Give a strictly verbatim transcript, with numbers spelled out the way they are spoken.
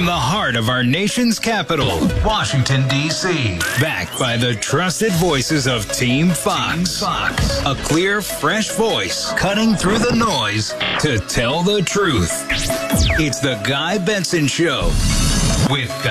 From the heart of our nation's capital, Washington, D C Backed by the trusted voices of Team Fox. Team Fox. A clear, fresh voice cutting through the noise to tell the truth. It's the Guy Benson Show with Guy.